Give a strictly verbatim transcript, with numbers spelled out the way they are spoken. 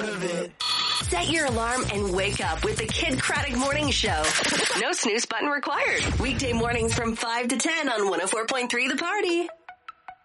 out of it. Set your alarm and wake up with the Kid Craddock Morning Show. No snooze button required. Weekday mornings from five to ten on one oh four point three The Party.